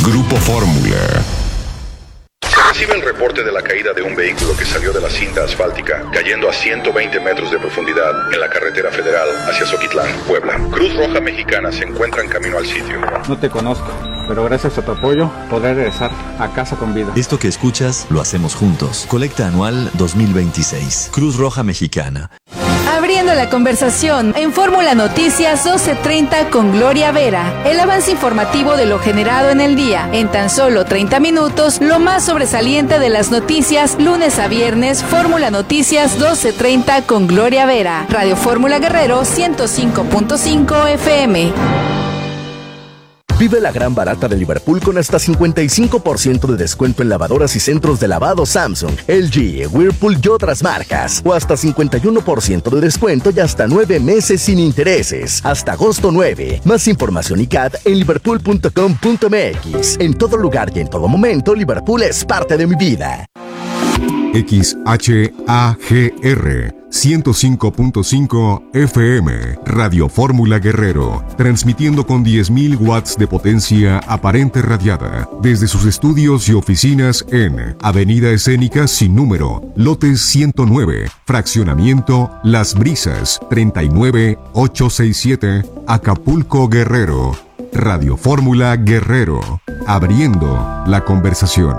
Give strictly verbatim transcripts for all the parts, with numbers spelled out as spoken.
Grupo Fórmula. Se recibe el reporte de la caída de un vehículo que salió de la cinta asfáltica, cayendo a ciento veinte metros de profundidad en la carretera federal hacia Zoquitlán, Puebla. Cruz Roja Mexicana se encuentra en camino al sitio. No te conozco, pero gracias a tu apoyo podré regresar a casa con vida. Esto que escuchas lo hacemos juntos. Colecta anual dos mil veintiséis. Cruz Roja Mexicana. Abriendo la conversación en Fórmula Noticias doce treinta con Gloria Vera. El avance informativo de lo generado en el día. En tan solo treinta minutos, lo más sobresaliente de las noticias, lunes a viernes, Fórmula Noticias doce treinta con Gloria Vera. Radio Fórmula Guerrero ciento cinco punto cinco F M. Vive la gran barata de Liverpool con hasta cincuenta y cinco por ciento de descuento en lavadoras y centros de lavado Samsung, L G, Whirlpool y otras marcas. O hasta cincuenta y uno por ciento de descuento y hasta nueve meses sin intereses. Hasta agosto nueve. Más información y C A D en liverpool punto com punto m x. En todo lugar y en todo momento, Liverpool es parte de mi vida. X H A G R ciento cinco punto cinco F M, Radio Fórmula Guerrero, transmitiendo con diez mil watts de potencia aparente radiada, desde sus estudios y oficinas en Avenida Escénica Sin Número, Lote ciento nueve, Fraccionamiento Las Brisas, treinta y nueve ochocientos sesenta y siete, Acapulco, Guerrero. Radio Fórmula Guerrero, abriendo la conversación.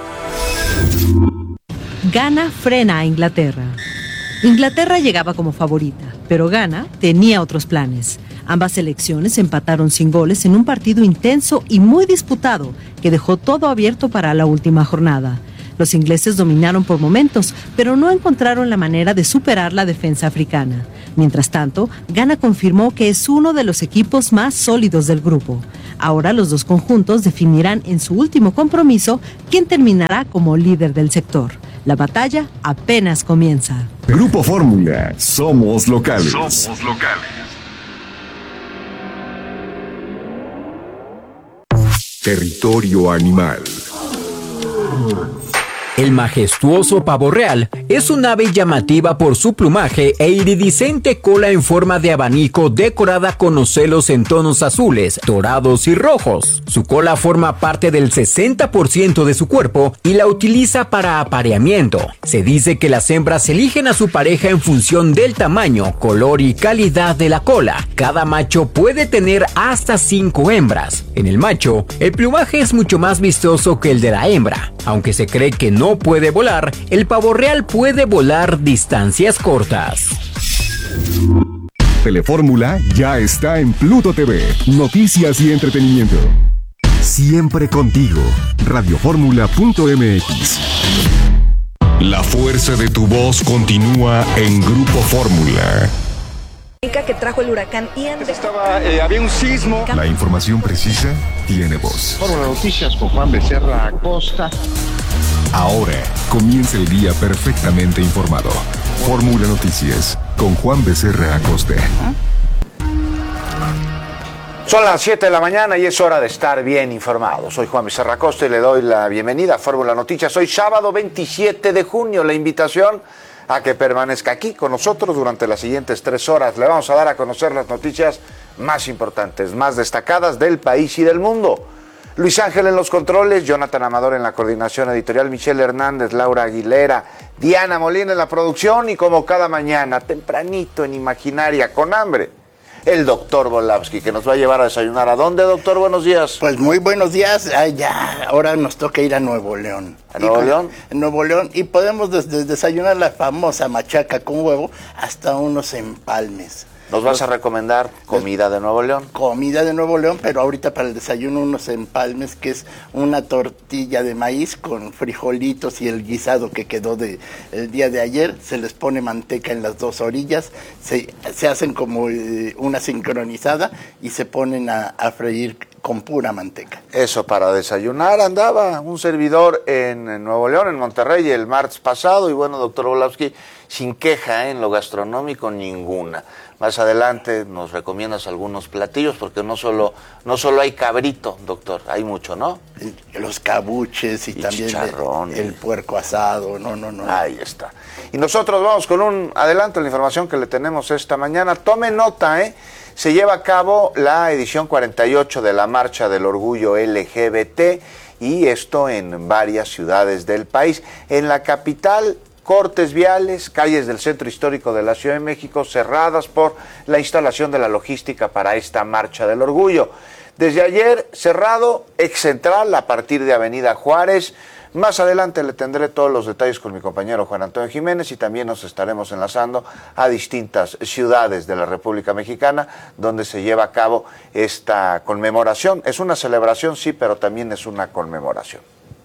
Ghana frena a Inglaterra. Inglaterra llegaba como favorita, pero Ghana tenía otros planes. Ambas selecciones empataron sin goles en un partido intenso y muy disputado que dejó todo abierto para la última jornada. Los ingleses dominaron por momentos, pero no encontraron la manera de superar la defensa africana. Mientras tanto, Ghana confirmó que es uno de los equipos más sólidos del grupo. Ahora los dos conjuntos definirán en su último compromiso quién terminará como líder del sector. La batalla apenas comienza. Grupo Fórmula, somos locales. Somos locales. Territorio animal. El majestuoso pavo real es un ave llamativa por su plumaje e iridiscente cola en forma de abanico decorada con ocelos en tonos azules, dorados y rojos. Su cola forma parte del sesenta por ciento de su cuerpo y la utiliza para apareamiento. Se dice que las hembras eligen a su pareja en función del tamaño, color y calidad de la cola. Cada macho puede tener hasta cinco hembras. En el macho, el plumaje es mucho más vistoso que el de la hembra. Aunque se cree que no No puede volar, el pavo real puede volar distancias cortas. Telefórmula ya está en Pluto T V. Noticias y entretenimiento. Siempre contigo. Radiofórmula punto m x. La fuerza de tu voz continúa en Grupo Fórmula. Que trajo el huracán Ian. Estaba, eh, había un sismo. La información precisa tiene voz. Fórmula Noticias con Juan Becerra Acosta. Ahora comienza el día perfectamente informado. Fórmula Noticias con Juan Becerra Acosta. Son las siete de la mañana y es hora de estar bien informado. Soy Juan Becerra Acosta y le doy la bienvenida a Fórmula Noticias. Hoy sábado veintisiete de junio, la invitación a que permanezca aquí con nosotros durante las siguientes tres horas. Le vamos a dar a conocer las noticias más importantes, más destacadas del país y del mundo. Luis Ángel en los controles, Jonathan Amador en la coordinación editorial, Michelle Hernández, Laura Aguilera, Diana Molina en la producción y como cada mañana, tempranito en Imaginaria, con hambre, el doctor Volavsky, que nos va a llevar a desayunar. ¿A dónde, doctor? Buenos días. Pues muy buenos días. Ay, ya, ahora nos toca ir a Nuevo León. ¿A Nuevo y, León? En Nuevo León. Y podemos desde desayunar la famosa machaca con huevo hasta unos empalmes. ¿Nos vas a recomendar comida de Nuevo León? Comida de Nuevo León, pero ahorita para el desayuno unos empalmes, que es una tortilla de maíz con frijolitos y el guisado que quedó de el día de ayer. Se les pone manteca en las dos orillas, se, se hacen como eh, una sincronizada y se ponen a, a freír con pura manteca. Eso para desayunar. Andaba un servidor en, en Nuevo León, en Monterrey, el martes pasado, y bueno, doctor Volavsky, sin queja, ¿eh? En lo gastronómico ninguna. Más adelante nos recomiendas algunos platillos, porque no solo no solo hay cabrito, doctor, hay mucho, ¿no? Los cabuches y, y también el, el puerco asado, no, no, no. Ahí está. Y nosotros vamos con un adelanto de la información que le tenemos esta mañana. Tome nota, ¿eh? se lleva a cabo la edición cuarenta y ocho de la Marcha del Orgullo L G B T, y esto en varias ciudades del país. En la capital, cortes viales, calles del centro histórico de la Ciudad de México cerradas por la instalación de la logística para esta Marcha del Orgullo. Desde ayer, cerrado Ex Central a partir de Avenida Juárez. Más adelante le tendré todos los detalles con mi compañero Juan Antonio Jiménez, y también nos estaremos enlazando a distintas ciudades de la República Mexicana donde se lleva a cabo esta conmemoración. Es una celebración, sí, pero también es una conmemoración.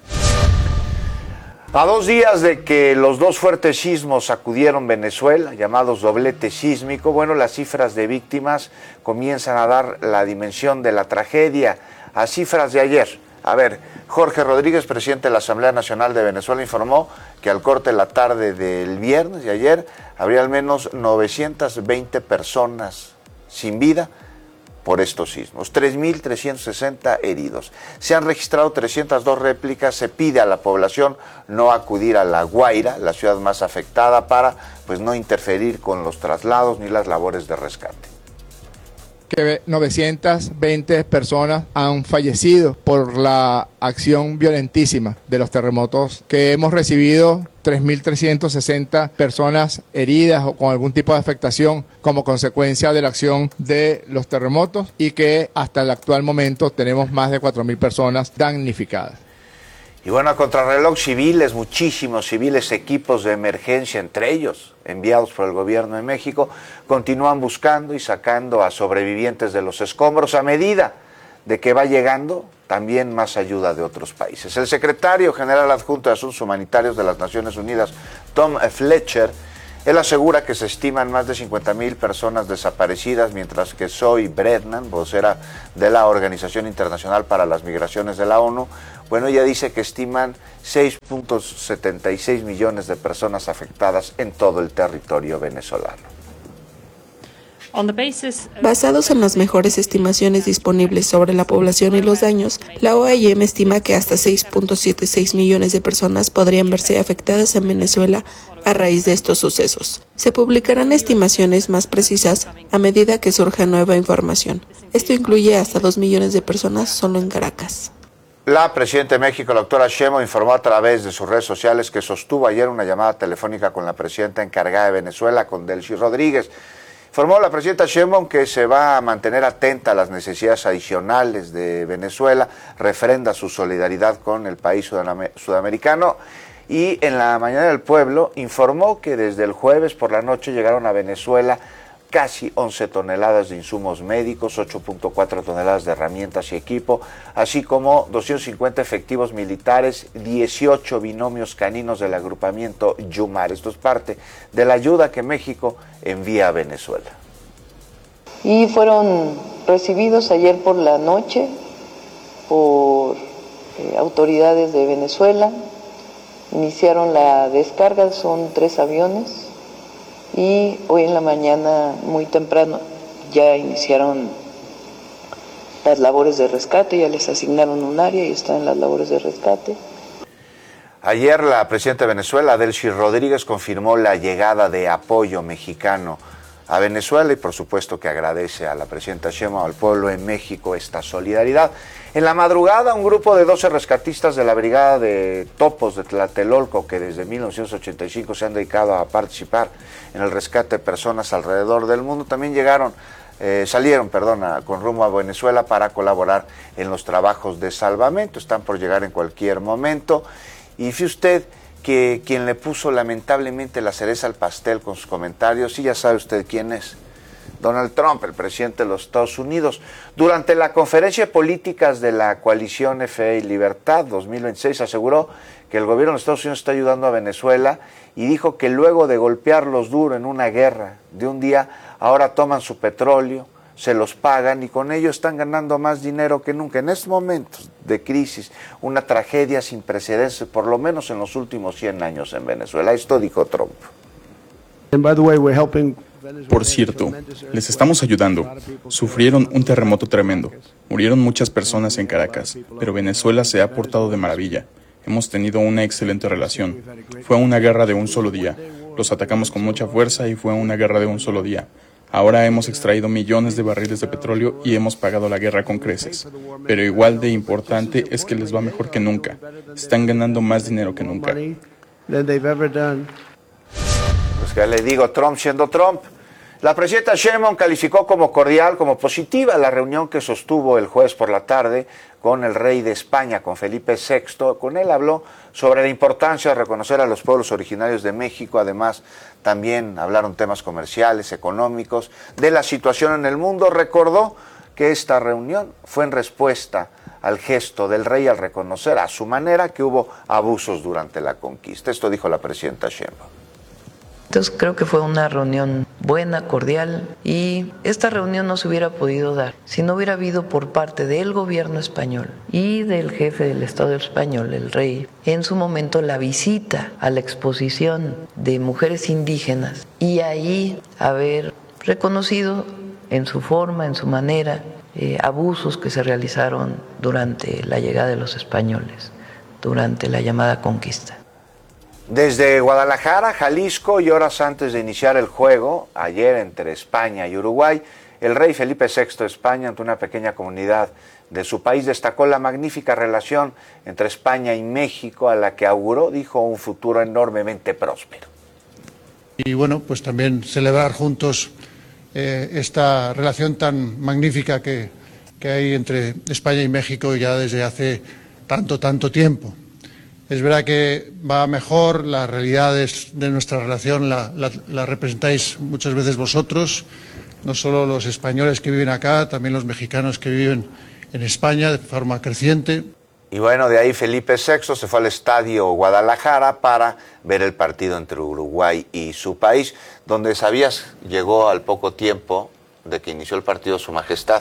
A dos días de que los dos fuertes sismos sacudieron Venezuela, llamados doblete sísmico, bueno, las cifras de víctimas comienzan a dar la dimensión de la tragedia. A cifras de ayer, a ver, Jorge Rodríguez, presidente de la Asamblea Nacional de Venezuela, informó que al corte de la tarde del viernes de ayer habría al menos novecientas veinte personas sin vida por estos sismos, tres mil trescientos sesenta heridos. Se han registrado trescientas dos réplicas. Se pide a la población no acudir a La Guaira, la ciudad más afectada, para pues no interferir con los traslados ni las labores de rescate. Que novecientas veinte personas han fallecido por la acción violentísima de los terremotos, que hemos recibido tres mil trescientas sesenta personas heridas o con algún tipo de afectación como consecuencia de la acción de los terremotos, y que hasta el actual momento tenemos más de cuatro mil personas damnificadas. Y bueno, a contrarreloj, civiles, muchísimos civiles, equipos de emergencia, entre ellos enviados por el gobierno de México, continúan buscando y sacando a sobrevivientes de los escombros a medida de que va llegando también más ayuda de otros países. El secretario general adjunto de Asuntos Humanitarios de las Naciones Unidas, Tom Fletcher, él asegura que se estiman más de cincuenta mil personas desaparecidas, mientras que Zoe Brennan, vocera de la Organización Internacional para las Migraciones de la ONU, bueno, ella dice que estiman seis punto setenta y seis millones de personas afectadas en todo el territorio venezolano. Basados en las mejores estimaciones disponibles sobre la población y los daños, la O I M estima que hasta seis punto setenta y seis millones de personas podrían verse afectadas en Venezuela a raíz de estos sucesos. Se publicarán estimaciones más precisas a medida que surja nueva información. Esto incluye hasta dos millones de personas solo en Caracas. La presidenta de México, la doctora Sheinbaum, informó a través de sus redes sociales que sostuvo ayer una llamada telefónica con la presidenta encargada de Venezuela, con Delcy Rodríguez. Informó la presidenta Sheinbaum que se va a mantener atenta a las necesidades adicionales de Venezuela, refrenda su solidaridad con el país sudamericano, y en la mañana del pueblo informó que desde el jueves por la noche llegaron a Venezuela casi once toneladas de insumos médicos, ocho punto cuatro toneladas de herramientas y equipo, así como doscientos cincuenta efectivos militares, dieciocho binomios caninos del agrupamiento Yumar. Esto es parte de la ayuda que México envía a Venezuela. Y fueron recibidos ayer por la noche por eh, autoridades de Venezuela. Iniciaron la descarga, son tres aviones. Y hoy en la mañana, muy temprano, ya iniciaron las labores de rescate, ya les asignaron un área y están en las labores de rescate. Ayer la presidenta de Venezuela, Delcy Rodríguez, confirmó la llegada de apoyo mexicano a Venezuela, y por supuesto que agradece a la presidenta Sheinbaum, al pueblo de México, esta solidaridad. En la madrugada, un grupo de doce rescatistas de la Brigada de Topos de Tlatelolco, que desde mil novecientos ochenta y cinco se han dedicado a participar en el rescate de personas alrededor del mundo, también llegaron, eh, salieron, perdona, con rumbo a Venezuela para colaborar en los trabajos de salvamento. Están por llegar en cualquier momento. Y fíjese usted que quien le puso lamentablemente la cereza al pastel con sus comentarios, sí, ya sabe usted quién es: Donald Trump, el presidente de los Estados Unidos. Durante la conferencia de políticas de la coalición Fe y Libertad dos mil veintiséis aseguró que el gobierno de Estados Unidos está ayudando a Venezuela, y dijo que luego de golpearlos duro en una guerra de un día, ahora toman su petróleo, se los pagan y con ello están ganando más dinero que nunca. En estos momentos de crisis, una tragedia sin precedentes, por lo menos en los últimos cien años en Venezuela. Esto dijo Trump. Por cierto, les estamos ayudando. Sufrieron un terremoto tremendo. Murieron muchas personas en Caracas, pero Venezuela se ha portado de maravilla. Hemos tenido una excelente relación. Fue una guerra de un solo día. Los atacamos con mucha fuerza y fue una guerra de un solo día. Ahora hemos extraído millones de barriles de petróleo y hemos pagado la guerra con creces. Pero igual de importante es que les va mejor que nunca. Están ganando más dinero que nunca. Pues que le digo, Trump siendo Trump. La presidenta Sheinbaum calificó como cordial, como positiva la reunión que sostuvo el jueves por la tarde con el rey de España, con Felipe sexto. Con él habló sobre la importancia de reconocer a los pueblos originarios de México. Además, también hablaron temas comerciales, económicos, de la situación en el mundo. Recordó que esta reunión fue en respuesta al gesto del rey al reconocer a su manera que hubo abusos durante la conquista. Esto dijo la presidenta Sheinbaum. Entonces creo que fue una reunión buena, cordial, y esta reunión no se hubiera podido dar si no hubiera habido por parte del gobierno español y del jefe del Estado español, el rey, en su momento la visita a la exposición de mujeres indígenas y ahí haber reconocido en su forma, en su manera, eh, abusos que se realizaron durante la llegada de los españoles, durante la llamada conquista. Desde Guadalajara, Jalisco, y horas antes de iniciar el juego, ayer entre España y Uruguay, el rey Felipe sexto de España, ante una pequeña comunidad de su país, destacó la magnífica relación entre España y México, a la que auguró, dijo, un futuro enormemente próspero. Y bueno, pues también celebrar juntos eh, esta relación tan magnífica que, que hay entre España y México ya desde hace tanto, tanto tiempo. Es verdad que va mejor, las realidades de nuestra relación la, la, la representáis muchas veces vosotros, no solo los españoles que viven acá, también los mexicanos que viven en España de forma creciente. Y bueno, de ahí Felipe sexto se fue al Estadio Guadalajara para ver el partido entre Uruguay y su país, donde, sabías, llegó al poco tiempo de que inició el partido Su Majestad.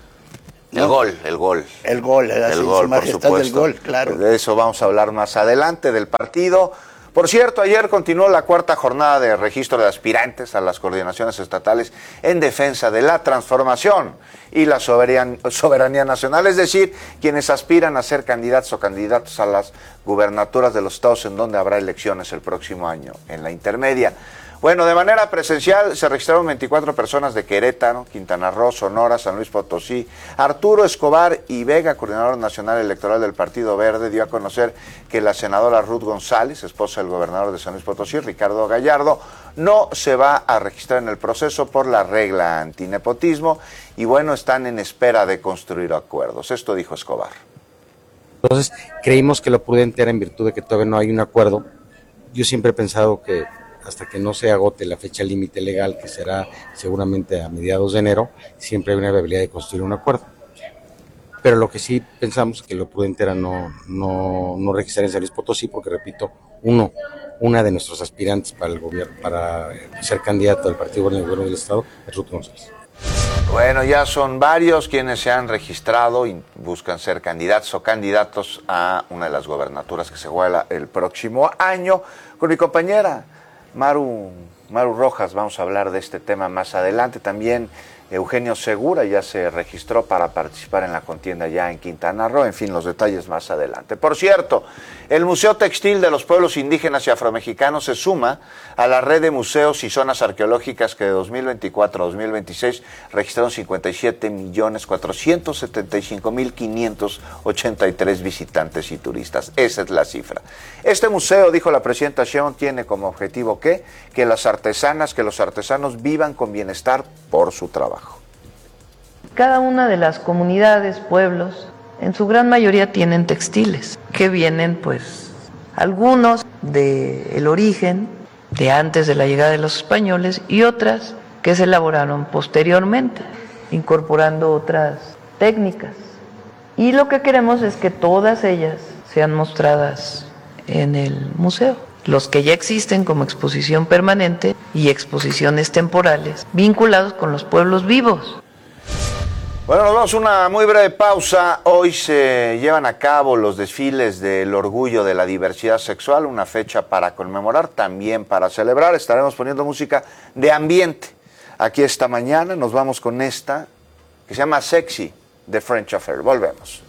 El no. gol, el gol. El gol, el así, gol, Su Majestad del gol, claro. De eso vamos a hablar más adelante, del partido. Por cierto, ayer continuó la cuarta jornada de registro de aspirantes a las coordinaciones estatales en defensa de la transformación y la soberan- soberanía nacional, es decir, quienes aspiran a ser candidatos o candidatos a las gubernaturas de los estados en donde habrá elecciones el próximo año, en la intermedia. Bueno, de manera presencial se registraron veinticuatro personas de Querétaro, Quintana Roo, Sonora, San Luis Potosí. Arturo Escobar y Vega, coordinador nacional electoral del Partido Verde, dio a conocer que la senadora Ruth González, esposa del gobernador de San Luis Potosí, Ricardo Gallardo, no se va a registrar en el proceso por la regla antinepotismo y bueno, están en espera de construir acuerdos. Esto dijo Escobar. Entonces creímos que lo prudente era en virtud de que todavía no hay un acuerdo. Yo siempre he pensado que hasta que no se agote la fecha límite legal, que será seguramente a mediados de enero, siempre hay una viabilidad de construir un acuerdo. Pero lo que sí pensamos que lo prudente era no, no, no registrar en San Luis Potosí, porque repito, uno, una de nuestros aspirantes para el gobierno, para ser candidato del Partido Verde en el gobierno del Estado, es Ruth González. Bueno, ya son varios quienes se han registrado y buscan ser candidatos o candidatos a una de las gobernaturas que se juega el próximo año. Con mi compañera Maru, Maru Rojas vamos a hablar de este tema más adelante. También Eugenio Segura ya se registró para participar en la contienda ya en Quintana Roo. En fin, los detalles más adelante. Por cierto, el Museo Textil de los Pueblos Indígenas y Afromexicanos se suma a la red de museos y zonas arqueológicas que de dos mil veinticuatro a dos mil veintiséis registraron cincuenta y siete millones cuatrocientos setenta y cinco mil quinientos ochenta y tres visitantes y turistas. Esa es la cifra. Este museo, dijo la presidenta Sheinbaum, tiene como objetivo ¿qué? Que las artesanas, que los artesanos vivan con bienestar por su trabajo. Cada una de las comunidades, pueblos, en su gran mayoría tienen textiles, que vienen pues algunos del origen de antes de la llegada de los españoles y otras que se elaboraron posteriormente, incorporando otras técnicas. Y lo que queremos es que todas ellas sean mostradas en el museo. Los que ya existen como exposición permanente y exposiciones temporales vinculados con los pueblos vivos. Bueno, nos vamos a una muy breve pausa. Hoy se llevan a cabo los desfiles del orgullo de la diversidad sexual, una fecha para conmemorar, también para celebrar. Estaremos poniendo música de ambiente. Aquí esta mañana nos vamos con esta, que se llama Sexy, de French Affair. Volvemos.